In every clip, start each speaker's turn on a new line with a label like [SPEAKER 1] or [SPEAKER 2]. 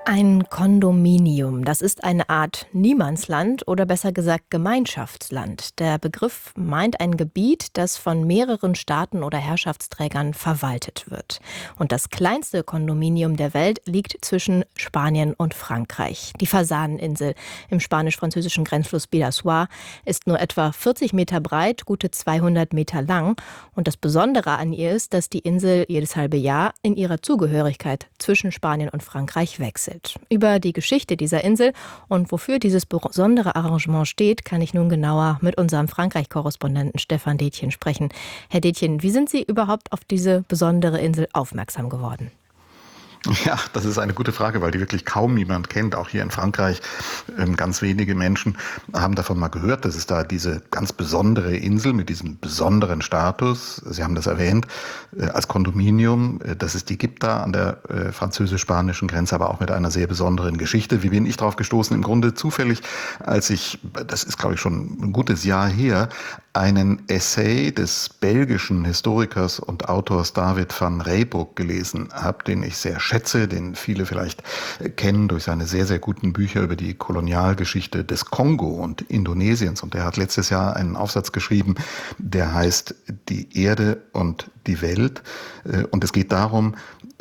[SPEAKER 1] Ein Kondominium, das ist eine Art Niemandsland oder besser gesagt Gemeinschaftsland. Der Begriff meint ein Gebiet, das von mehreren Staaten oder Herrschaftsträgern verwaltet wird. Und das kleinste Kondominium der Welt liegt zwischen Spanien und Frankreich. Die Fasaneninsel im spanisch-französischen Grenzfluss Bidasoa ist nur etwa 40 Meter breit, gute 200 Meter lang. Und das Besondere an ihr ist, dass die Insel jedes halbe Jahr in ihrer Zugehörigkeit zwischen Spanien und Frankreich wechselt. Über die Geschichte dieser Insel und wofür dieses besondere Arrangement steht, kann ich nun genauer mit unserem Frankreich-Korrespondenten Stefan Detjen sprechen. Herr Detjen, wie sind Sie überhaupt auf diese besondere Insel aufmerksam geworden?
[SPEAKER 2] Ja, das ist eine gute Frage, weil die wirklich kaum jemand kennt, auch hier in Frankreich. Ganz wenige Menschen haben davon mal gehört, dass es da diese ganz besondere Insel mit diesem besonderen Status, Sie haben das erwähnt, als Kondominium, dass es die gibt da an der französisch-spanischen Grenze, aber auch mit einer sehr besonderen Geschichte. Wie bin ich drauf gestoßen? Im Grunde zufällig, als ich, das ist glaube ich schon ein gutes Jahr her, einen Essay des belgischen Historikers und Autors David van Reybrouck gelesen habe, den ich sehr schätze, den viele vielleicht kennen durch seine sehr, sehr guten Bücher über die Kolonialgeschichte des Kongo und Indonesiens. Und er hat letztes Jahr einen Aufsatz geschrieben, der heißt Die Erde und die Welt. Und es geht darum,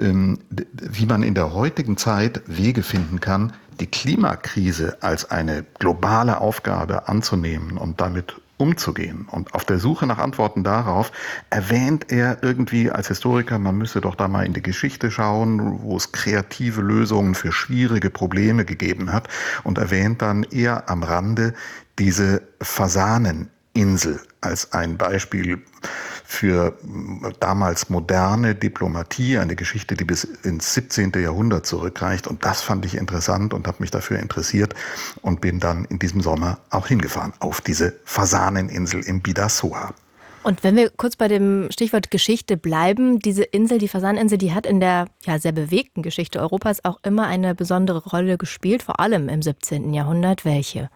[SPEAKER 2] wie man in der heutigen Zeit Wege finden kann, die Klimakrise als eine globale Aufgabe anzunehmen und damit umzugehen. Und auf der Suche nach Antworten darauf erwähnt er irgendwie als Historiker, man müsse doch da mal in die Geschichte schauen, wo es kreative Lösungen für schwierige Probleme gegeben hat, und erwähnt dann eher am Rande diese Fasaneninsel als ein Beispiel für damals moderne Diplomatie, eine Geschichte, die bis ins 17. Jahrhundert zurückreicht. Und das fand ich interessant und habe mich dafür interessiert und bin dann in diesem Sommer auch hingefahren auf diese Fasaneninsel im Bidasoa.
[SPEAKER 1] Und wenn wir kurz bei dem Stichwort Geschichte bleiben, diese Insel, die Fasaneninsel, die hat in der sehr bewegten Geschichte Europas auch immer eine besondere Rolle gespielt, vor allem im 17. Jahrhundert. Welche?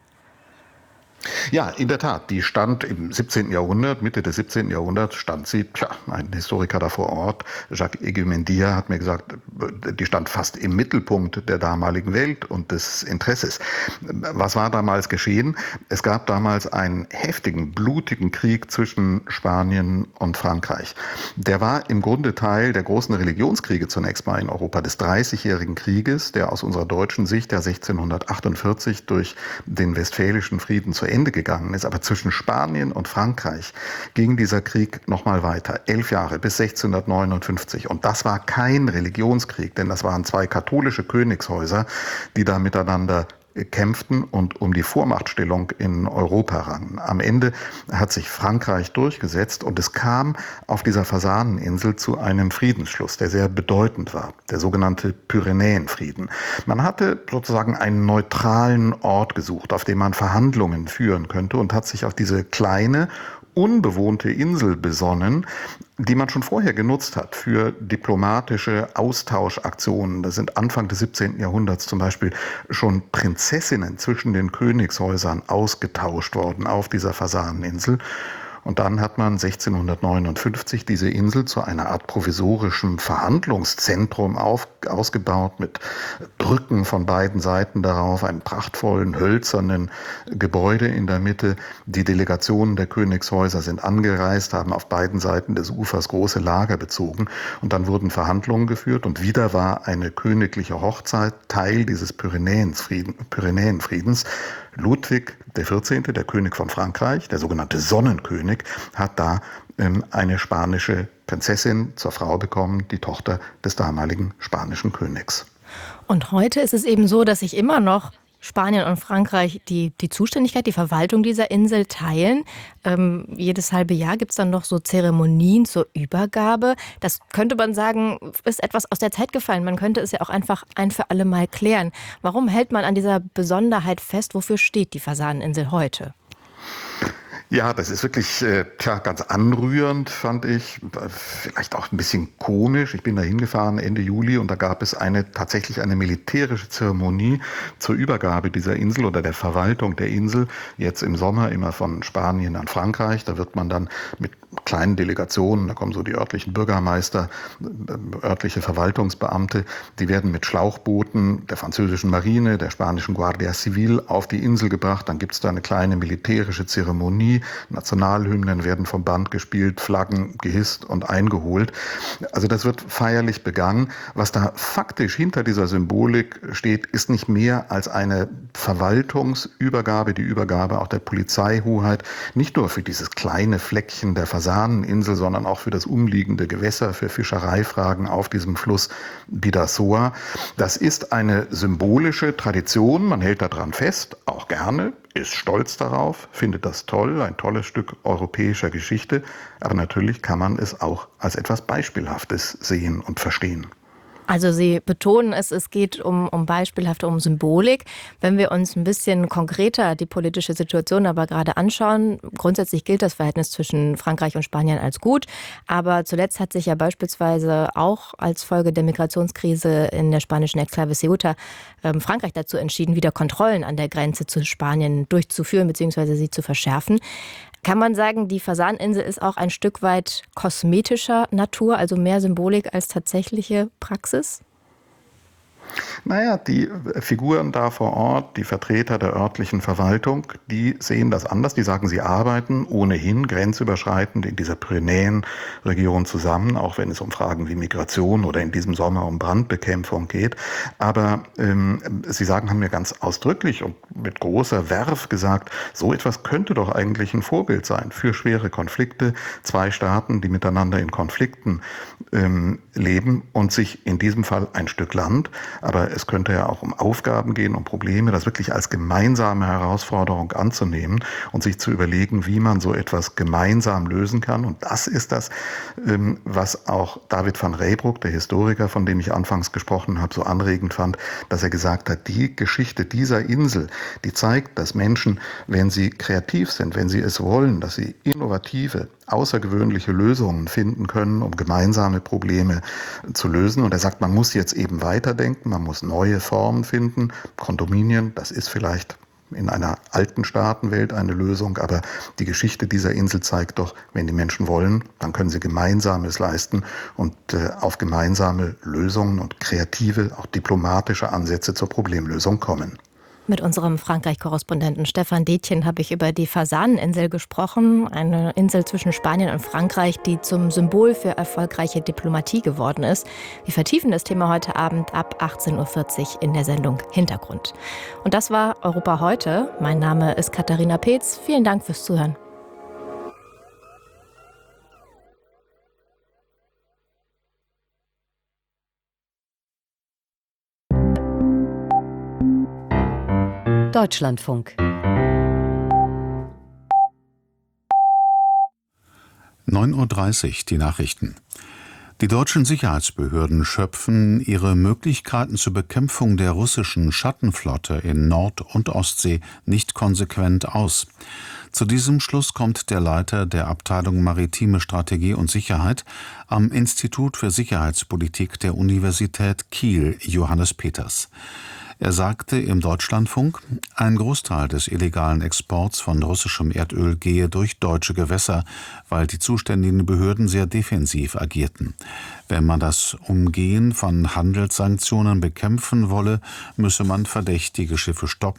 [SPEAKER 2] Ja, in der Tat, die stand im 17. Jahrhundert, Mitte des 17. Jahrhunderts stand sie, ein Historiker da vor Ort, Jacques Egumendia, hat mir gesagt, die stand fast im Mittelpunkt der damaligen Welt und des Interesses. Was war damals geschehen? Es gab damals einen heftigen, blutigen Krieg zwischen Spanien und Frankreich. Der war im Grunde Teil der großen Religionskriege zunächst mal in Europa, des Dreißigjährigen Krieges, der aus unserer deutschen Sicht ja 1648 durch den Westfälischen Frieden zu Ende gegangen ist. Aber zwischen Spanien und Frankreich ging dieser Krieg noch mal weiter. 11 Jahre bis 1659. Und das war kein Religionskrieg, denn das waren zwei katholische Königshäuser, die da miteinander kämpften und um die Vormachtstellung in Europa rangen. Am Ende hat sich Frankreich durchgesetzt und es kam auf dieser Fasaneninsel zu einem Friedensschluss, der sehr bedeutend war, der sogenannte Pyrenäenfrieden. Man hatte sozusagen einen neutralen Ort gesucht, auf dem man Verhandlungen führen könnte, und hat sich auf diese kleine, unbewohnte Insel besonnen, die man schon vorher genutzt hat für diplomatische Austauschaktionen. Da sind Anfang des 17. Jahrhunderts zum Beispiel schon Prinzessinnen zwischen den Königshäusern ausgetauscht worden auf dieser Fasaneninsel. Und dann hat man 1659 diese Insel zu einer Art provisorischem Verhandlungszentrum ausgebaut mit Brücken von beiden Seiten darauf, einem prachtvollen, hölzernen Gebäude in der Mitte. Die Delegationen der Königshäuser sind angereist, haben auf beiden Seiten des Ufers große Lager bezogen. Und dann wurden Verhandlungen geführt und wieder war eine königliche Hochzeit Teil dieses Pyrenäenfriedens. Ludwig XIV., der König von Frankreich, der sogenannte Sonnenkönig, hat da eine spanische Prinzessin zur Frau bekommen, die Tochter des damaligen spanischen Königs.
[SPEAKER 1] Und heute ist es eben so, dass sich immer noch Spanien und Frankreich die Zuständigkeit, die Verwaltung dieser Insel teilen. Jedes halbe Jahr gibt es dann noch so Zeremonien zur Übergabe. Das könnte man sagen, ist etwas aus der Zeit gefallen. Man könnte es ja auch einfach ein für alle Mal klären. Warum hält man an dieser Besonderheit fest? Wofür steht die Fasaneninsel heute?
[SPEAKER 2] Ja, das ist wirklich ganz anrührend, fand ich. Vielleicht auch ein bisschen komisch. Ich bin da hingefahren Ende Juli und da gab es tatsächlich eine militärische Zeremonie zur Übergabe dieser Insel oder der Verwaltung der Insel. Jetzt im Sommer immer von Spanien an Frankreich. Da wird man dann mit kleinen Delegationen, da kommen so die örtlichen Bürgermeister, örtliche Verwaltungsbeamte, die werden mit Schlauchbooten der französischen Marine, der spanischen Guardia Civil auf die Insel gebracht. Dann gibt es da eine kleine militärische Zeremonie. Nationalhymnen werden vom Band gespielt, Flaggen gehisst und eingeholt. Also das wird feierlich begangen. Was da faktisch hinter dieser Symbolik steht, ist nicht mehr als eine Verwaltungsübergabe, die Übergabe auch der Polizeihoheit, nicht nur für dieses kleine Fleckchen der Fasaneninsel, sondern auch für das umliegende Gewässer, für Fischereifragen auf diesem Fluss Bidasoa. Das ist eine symbolische Tradition, man hält daran fest, auch gerne, ist stolz darauf, findet das toll, ein tolles Stück europäischer Geschichte, aber natürlich kann man es auch als etwas Beispielhaftes sehen und verstehen.
[SPEAKER 1] Also Sie betonen es geht um beispielhafte, um Symbolik. Wenn wir uns ein bisschen konkreter die politische Situation aber gerade anschauen, grundsätzlich gilt das Verhältnis zwischen Frankreich und Spanien als gut. Aber zuletzt hat sich ja beispielsweise auch als Folge der Migrationskrise in der spanischen Exklave Ceuta Frankreich dazu entschieden, wieder Kontrollen an der Grenze zu Spanien durchzuführen bzw. sie zu verschärfen. Kann man sagen, die Fasaneninsel ist auch ein Stück weit kosmetischer Natur, also mehr Symbolik als tatsächliche Praxis?
[SPEAKER 2] Naja, die Figuren da vor Ort, die Vertreter der örtlichen Verwaltung, die sehen das anders. Die sagen, sie arbeiten ohnehin grenzüberschreitend in dieser Pyrenäenregion zusammen, auch wenn es um Fragen wie Migration oder in diesem Sommer um Brandbekämpfung geht. Aber sie sagen, haben mir ganz ausdrücklich und mit großer Verve gesagt, so etwas könnte doch eigentlich ein Vorbild sein für schwere Konflikte. Zwei Staaten, die miteinander in Konflikten leben und sich in diesem Fall ein Stück Land, aber es könnte ja auch um Aufgaben gehen, um Probleme, das wirklich als gemeinsame Herausforderung anzunehmen und sich zu überlegen, wie man so etwas gemeinsam lösen kann. Und das ist das, was auch David van Reybrouck, der Historiker, von dem ich anfangs gesprochen habe, so anregend fand, dass er gesagt hat, die Geschichte dieser Insel, die zeigt, dass Menschen, wenn sie kreativ sind, wenn sie es wollen, dass sie innovative, außergewöhnliche Lösungen finden können, um gemeinsame Probleme zu lösen. Und er sagt, man muss jetzt eben weiterdenken, man muss neue Formen finden. Kondominien, das ist vielleicht in einer alten Staatenwelt eine Lösung, aber die Geschichte dieser Insel zeigt doch, wenn die Menschen wollen, dann können sie Gemeinsames leisten und auf gemeinsame Lösungen und kreative, auch diplomatische Ansätze zur Problemlösung kommen.
[SPEAKER 1] Mit unserem Frankreich-Korrespondenten Stefan Detjen habe ich über die Fasaneninsel gesprochen, eine Insel zwischen Spanien und Frankreich, die zum Symbol für erfolgreiche Diplomatie geworden ist. Wir vertiefen das Thema heute Abend ab 18.40 Uhr in der Sendung Hintergrund. Und das war Europa heute. Mein Name ist Katharina Peetz. Vielen Dank fürs Zuhören.
[SPEAKER 3] Deutschlandfunk.
[SPEAKER 4] 9:30 Uhr, die Nachrichten. Die deutschen Sicherheitsbehörden schöpfen ihre Möglichkeiten zur Bekämpfung der russischen Schattenflotte in Nord- und Ostsee nicht konsequent aus. Zu diesem Schluss kommt der Leiter der Abteilung Maritime Strategie und Sicherheit am Institut für Sicherheitspolitik der Universität Kiel, Johannes Peters. Er sagte im Deutschlandfunk, ein Großteil des illegalen Exports von russischem Erdöl gehe durch deutsche Gewässer, weil die zuständigen Behörden sehr defensiv agierten. Wenn man das Umgehen von Handelssanktionen bekämpfen wolle, müsse man verdächtige Schiffe stoppen